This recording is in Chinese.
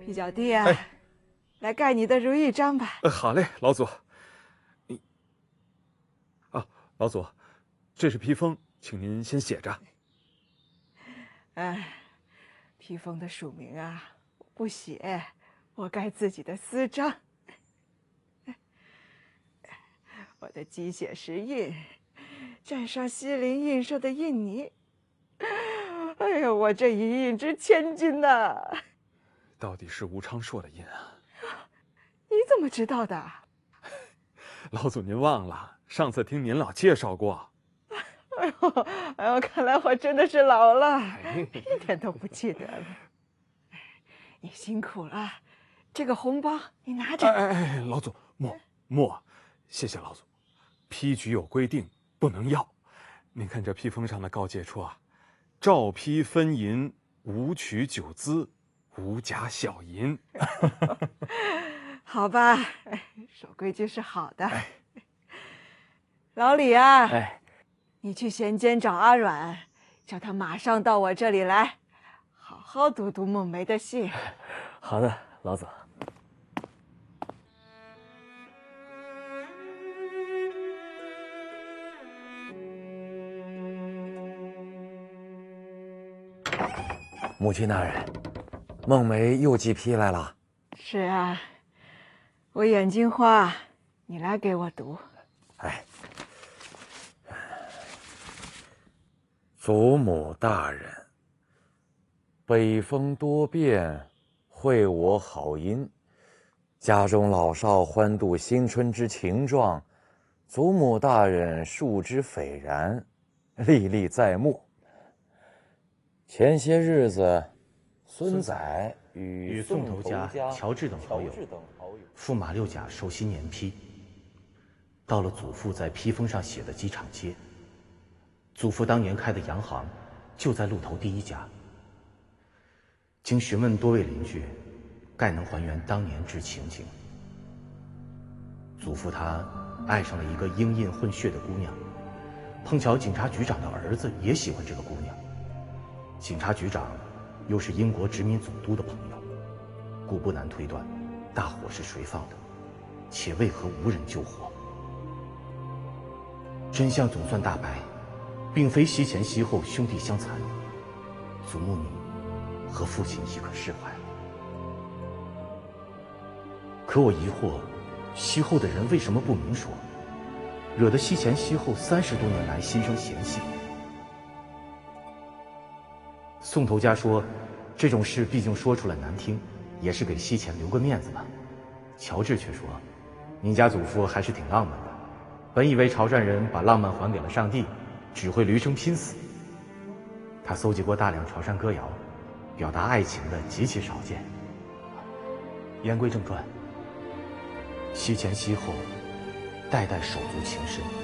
皮脚弟啊， 哎， 来盖你的如意章吧。 好嘞，老祖。老祖，这是批封，请您先写着。 披风的署名啊，我不写，我盖自己的私章。我的鸡血石印，蘸上西林印社的印泥。哎呀，我这一印值千金呐！ 到底是吴昌硕的印啊？ 你怎么知道的？ 老祖您忘了，上次听您老介绍过。 哎呦，看来我真的是老了，一点都不记得了。你辛苦了，这个红包你拿着。 老祖莫，谢谢老祖。批局有规定，不能要。您看这批封上的告诫处啊，照批分银，无取酒资，无假小银。 好吧，守规矩是好的。老李啊，你去闲间找阿阮，叫他马上到我这里来，好好读读孟梅的信。 好的，老祖。母亲大人，孟梅又寄批来了。 是啊，我眼睛花，你来给我读。 祖母大人，北风多变，惠我好音。家中老少欢度新春之情状，祖母大人述之斐然，历历在目。前些日子，孙仔与宋头家、乔治等好友赴马六甲收新年批，到了祖父在批封上写的机场街。祖父当年开的洋行就在路头第一家。经询问多位邻居，概能还原当年之情景。祖父他爱上了一个英印混血的姑娘，碰巧警察局长的儿子也喜欢这个姑娘，警察局长又是英国殖民总督的朋友，故不难推断，大火是谁放的，且为何无人救火？真相总算大白，并非西前西后兄弟相残，祖母你和父亲亦可释怀了。可我疑惑，西后的人为什么不明说，惹得西前西后30多年来心生嫌隙？宋头家说，这种事毕竟说出来难听，也是给西前留个面子吧。乔治却说，您家祖父还是挺浪漫的，本以为潮汕人把浪漫还给了上帝，只会驴生拼死。他搜集过大量潮汕歌谣，表达爱情的极其少见。言归正传，西前西后，代代手足情深。